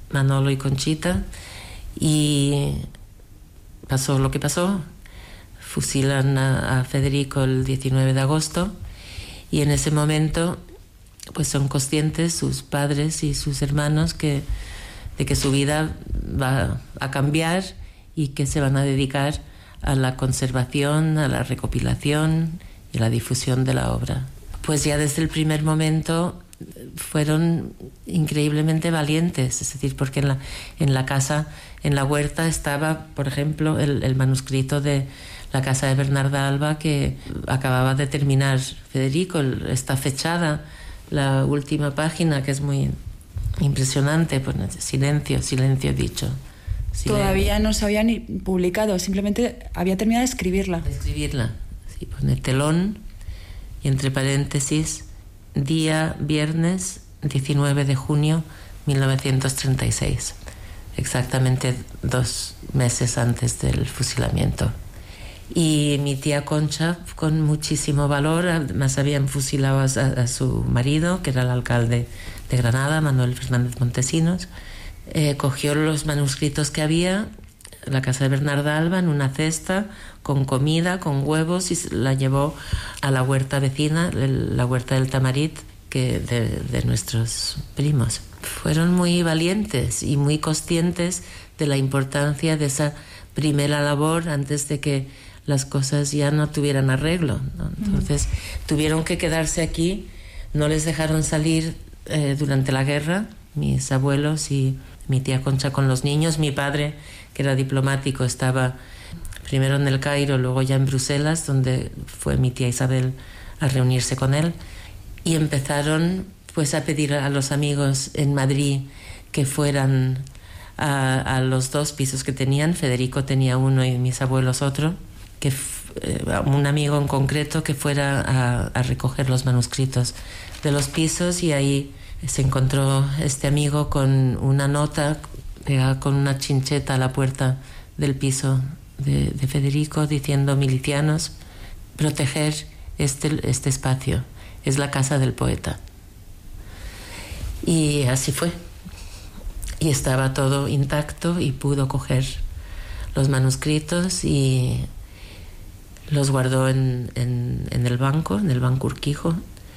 Manolo y Conchita, y pasó lo que pasó. Fusilan a Federico el 19 de agosto y en ese momento pues son conscientes sus padres y sus hermanos de que su vida va a cambiar y que se van a dedicar a la conservación, a la recopilación y a la difusión de la obra. Pues ya desde el primer momento fueron increíblemente valientes, es decir, porque en la casa, en la huerta estaba, por ejemplo, el manuscrito de la casa de Bernarda Alba que acababa de terminar Federico, está fechada la última página, que es muy impresionante, pues silencio dicho. Silencio. Todavía no se había ni publicado, simplemente había terminado de escribirla. Sí, pone telón y entre paréntesis, día viernes 19 de junio 1936, exactamente 2 meses antes del fusilamiento. Y mi tía Concha, con muchísimo valor, además habían fusilado a su marido, que era el alcalde de Granada, Manuel Fernández Montesinos, cogió los manuscritos que había, la casa de Bernarda Alba, en una cesta, con comida, con huevos, y la llevó a la huerta vecina, la huerta del Tamarit, de nuestros primos. Fueron muy valientes y muy conscientes de la importancia de esa primera labor antes de que las cosas ya no tuvieran arreglo, ¿no? Entonces tuvieron que quedarse aquí, no les dejaron salir durante la guerra, mis abuelos y mi tía Concha con los niños. Mi padre, que era diplomático, estaba primero en el Cairo, luego ya en Bruselas, donde fue mi tía Isabel a reunirse con él, y empezaron pues a pedir a los amigos en Madrid que fueran a los 2 pisos que tenían. Federico tenía uno y mis abuelos otro, que un amigo en concreto que fuera a recoger los manuscritos de los pisos, y ahí se encontró este amigo con una nota pegada con una chincheta a la puerta del piso de Federico diciendo: milicianos, proteger este espacio, es la casa del poeta. Y así fue, y estaba todo intacto y pudo coger los manuscritos y los guardó en el banco Urquijo.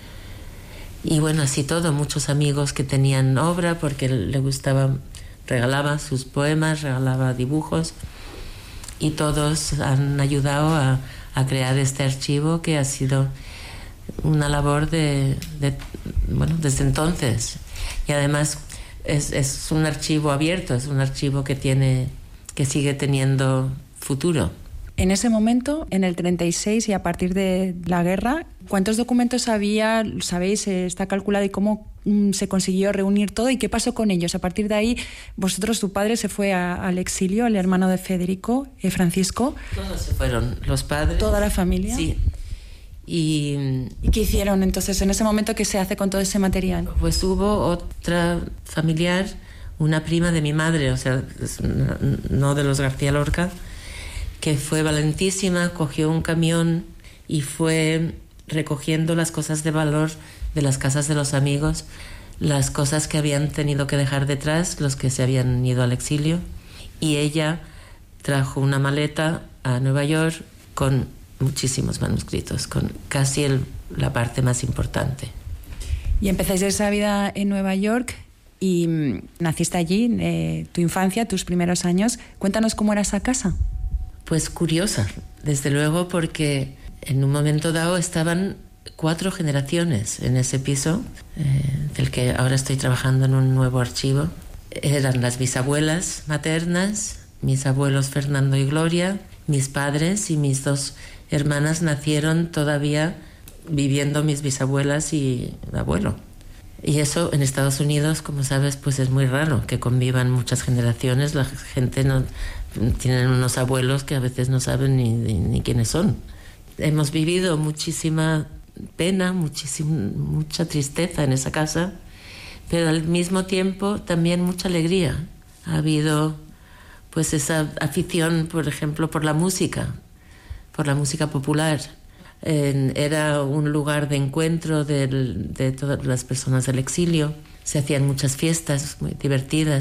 Y bueno, así todo, muchos amigos que tenían obra, porque le gustaba, regalaba sus poemas, regalaba dibujos, y todos han ayudado a crear este archivo, que ha sido una labor bueno, desde entonces. Y además es un archivo abierto, es un archivo que sigue teniendo futuro. En ese momento, en el 36 y a partir de la guerra, ¿cuántos documentos había? ¿Sabéis? Está calculado, y cómo se consiguió reunir todo y qué pasó con ellos. A partir de ahí, tu padre se fue al exilio, el hermano de Federico, Francisco. Todos se fueron, los padres. ¿Toda la familia? Sí. ¿Y qué hicieron entonces en ese momento? ¿Qué se hace con todo ese material? Pues hubo otra familiar, una prima de mi madre, o sea, no de los García Lorca, que fue valentísima, cogió un camión y fue recogiendo las cosas de valor de las casas de los amigos, las cosas que habían tenido que dejar detrás, los que se habían ido al exilio, y ella trajo una maleta a Nueva York con muchísimos manuscritos, con casi la parte más importante. Y empezáis esa vida en Nueva York y naciste allí, tu infancia, tus primeros años. Cuéntanos cómo era esa casa. Pues curiosa, desde luego, porque en un momento dado estaban 4 generaciones en ese piso, del que ahora estoy trabajando en un nuevo archivo. Eran las bisabuelas maternas, mis abuelos Fernando y Gloria, mis padres, y mis 2 hermanas nacieron todavía viviendo mis bisabuelas y abuelo. Y eso en Estados Unidos, como sabes, pues es muy raro que convivan muchas generaciones. La gente no tienen unos abuelos que a veces no saben ni quiénes son. Hemos vivido muchísima pena, mucha tristeza en esa casa, pero al mismo tiempo también mucha alegría. Ha habido pues esa afición, por ejemplo, por la música popular. Era un lugar de encuentro de todas las personas del exilio. Se hacían muchas fiestas muy divertidas.